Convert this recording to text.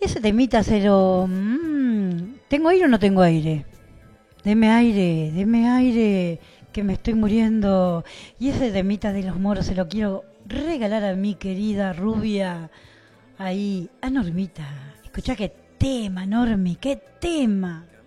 Ese temita cero. ¿Tengo aire o no tengo aire? Deme aire, que me estoy muriendo. Y ese temita de los moros se lo quiero regalar a mi querida rubia. Ahí, a Normita. Escuchá qué tema, Normi, qué tema.